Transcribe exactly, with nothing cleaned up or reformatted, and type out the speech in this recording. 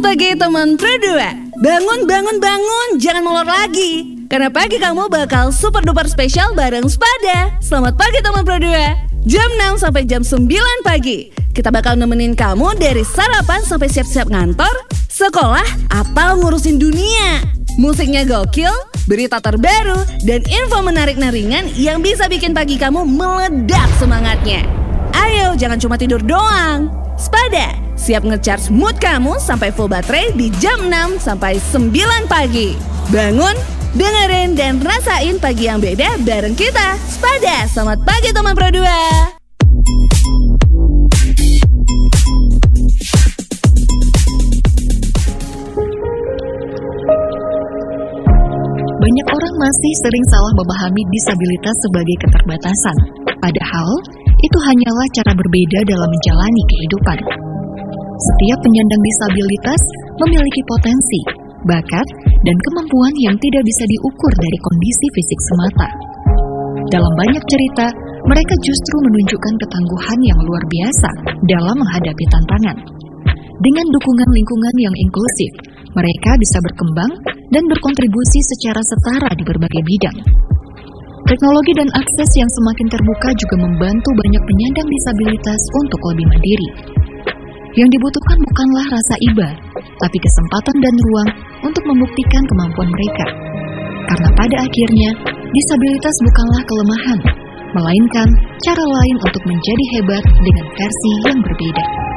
pagi teman Pro dua. Bangun, bangun, bangun, jangan molor lagi. Karena pagi kamu bakal super duper spesial bareng Spada. Selamat pagi teman Pro dua. Jam enam sampai jam sembilan pagi. Kita bakal nemenin kamu dari sarapan sampai siap-siap ngantor, sekolah, atau ngurusin dunia. Musiknya gokil, berita terbaru, dan info menarik dan ringan yang bisa bikin pagi kamu meledak semangatnya. Ayo, jangan cuma tidur doang. Spada, siap nge-charge mood kamu sampai full baterai di jam enam sampai sembilan pagi. Bangun, dengerin dan rasain pagi yang beda bareng kita. Spada, selamat pagi teman Pro dua. Banyak orang masih sering salah memahami disabilitas sebagai keterbatasan. Padahal, itu hanyalah cara berbeda dalam menjalani kehidupan. Setiap penyandang disabilitas memiliki potensi, bakat, dan kemampuan yang tidak bisa diukur dari kondisi fisik semata. Dalam banyak cerita, mereka justru menunjukkan ketangguhan yang luar biasa dalam menghadapi tantangan. Dengan dukungan lingkungan yang inklusif, mereka bisa berkembang dan berkontribusi secara setara di berbagai bidang. Teknologi dan akses yang semakin terbuka juga membantu banyak penyandang disabilitas untuk lebih mandiri. Yang dibutuhkan bukanlah rasa iba, tapi kesempatan dan ruang untuk membuktikan kemampuan mereka. Karena pada akhirnya, disabilitas bukanlah kelemahan, melainkan cara lain untuk menjadi hebat dengan versi yang berbeda.